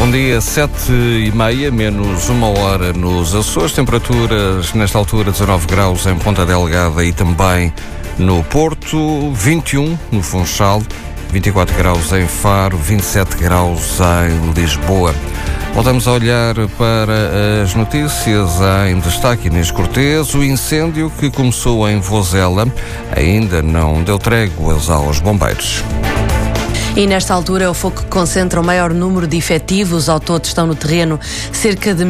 Bom dia, 7h30, menos 1 hora nos Açores. Temperaturas nesta altura 19 graus em Ponta Delgada e também no Porto, 21 no Funchal, 24 graus em Faro, 27 graus em Lisboa. Voltamos a olhar para as notícias. Em destaque, Inês Cortês, o incêndio que começou em Vozela ainda não deu tréguas aos bombeiros. E nesta altura é o fogo que concentra o maior número de efetivos. Ao todo estão no terreno cerca de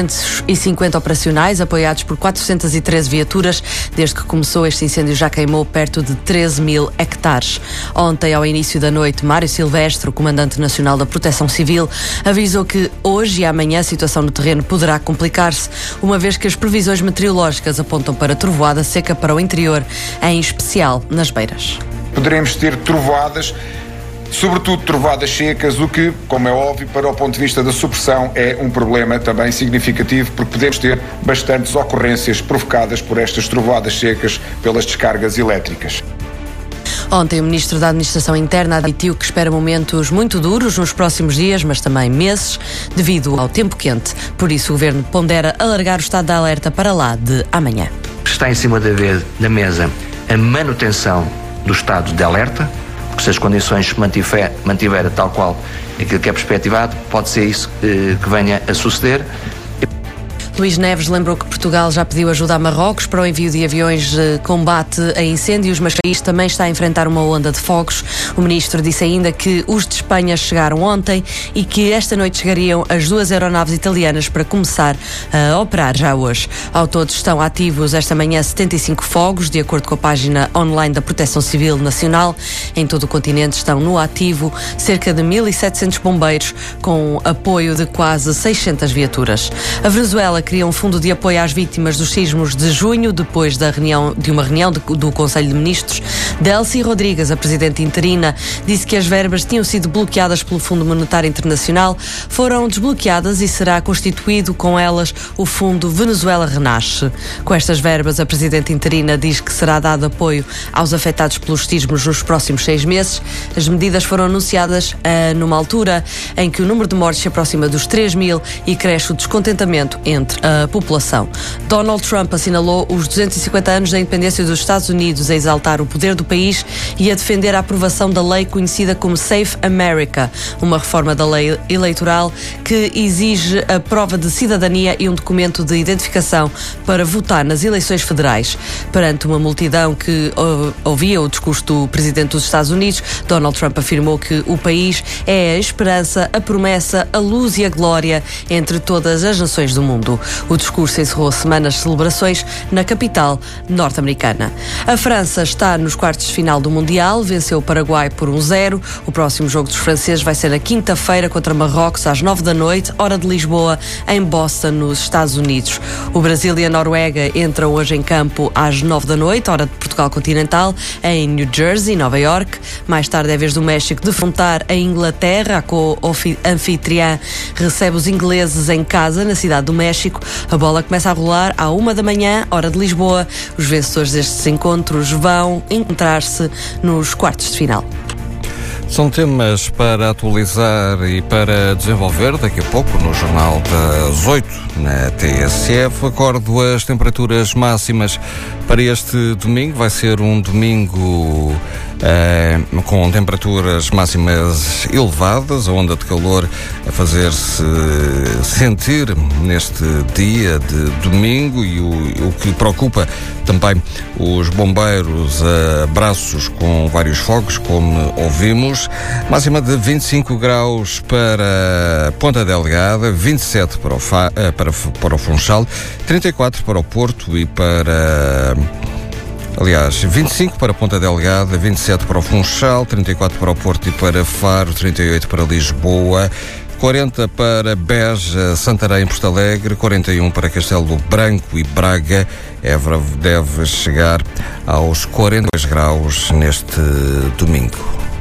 1.250 operacionais, apoiados por 413 viaturas. Desde que começou, este incêndio já queimou perto de 13.000 hectares. Ontem, ao início da noite, Mário Silvestre, o Comandante Nacional da Proteção Civil, avisou que hoje e amanhã a situação no terreno poderá complicar-se, uma vez que as previsões meteorológicas apontam para trovoada seca para o interior, em especial nas beiras. Poderemos ter trovoadas, sobretudo trovoadas secas, o que, como é óbvio, para o ponto de vista da supressão é um problema também significativo, porque podemos ter bastantes ocorrências provocadas por estas trovoadas secas pelas descargas elétricas. Ontem o Ministro da Administração Interna admitiu que espera momentos muito duros nos próximos dias, mas também meses, devido ao tempo quente. Por isso o Governo pondera alargar o estado de alerta para lá de amanhã. Está em cima da mesa a manutenção do estado de alerta, porque se as condições se mantiverem tal qual aquilo que é perspectivado, pode ser isso que venha a suceder. Luís Neves lembrou que Portugal já pediu ajuda a Marrocos para o envio de aviões de combate a incêndios, mas o país também está a enfrentar uma onda de fogos. O ministro disse ainda que os de Espanha chegaram ontem e que esta noite chegariam as 2 aeronaves italianas para começar a operar já hoje. Ao todo estão ativos esta manhã 75 fogos, de acordo com a página online da Proteção Civil Nacional. Em todo o continente estão no ativo cerca de 1.700 bombeiros, com apoio de quase 600 viaturas. A Venezuela cria um fundo de apoio às vítimas dos sismos de junho, depois de uma reunião do Conselho de Ministros. Delcy Rodrigues, a presidente interina, disse que as verbas tinham sido bloqueadas pelo Fundo Monetário Internacional, foram desbloqueadas e será constituído com elas o Fundo Venezuela Renasce. Com estas verbas, a presidente interina diz que será dado apoio aos afetados pelos sismos nos próximos 6 meses. As medidas foram anunciadas numa altura em que o número de mortes se aproxima dos 3.000 e cresce o descontentamento entre a população. Donald Trump assinalou os 250 anos da independência dos Estados Unidos, a exaltar o poder do país e a defender a aprovação da lei conhecida como Safe America, uma reforma da lei eleitoral que exige a prova de cidadania e um documento de identificação para votar nas eleições federais. Perante uma multidão que ouvia o discurso do presidente dos Estados Unidos, Donald Trump afirmou que o país é a esperança, a promessa, a luz e a glória entre todas as nações do mundo. O discurso encerrou semanas de celebrações na capital norte-americana. A França está nos quartos de final do Mundial, venceu o Paraguai por 1-0. O próximo jogo dos franceses vai ser na quinta-feira contra Marrocos, às 9 da noite, hora de Lisboa, em Boston, nos Estados Unidos. O Brasil e a Noruega entram hoje em campo às 9 da noite, hora de Portugal continental, em New Jersey, Nova York. Mais tarde é a vez do México defrontar a Inglaterra. A co-anfitriã recebe os ingleses em casa, na cidade do México. A bola começa a rolar à 1 da manhã, hora de Lisboa. Os vencedores destes encontros vão encontrar-se nos quartos de final. São temas para atualizar e para desenvolver daqui a pouco no Jornal das 8 na TSF. Acordo as temperaturas máximas para este domingo. Vai ser um domingo com temperaturas máximas elevadas, a onda de calor a fazer-se sentir neste dia de domingo e o que preocupa também os bombeiros, abraços com vários fogos, como ouvimos. Máxima de 25 graus para Ponta Delgada, 27 para o Funchal, 34 para o Porto e para... Aliás, 25 para Ponta Delgada, 27 para o Funchal, 34 para o Porto e para Faro, 38 para Lisboa, 40 para Beja, Santarém e Porto Alegre, 41 para Castelo Branco e Braga. Évora deve chegar aos 42 graus neste domingo.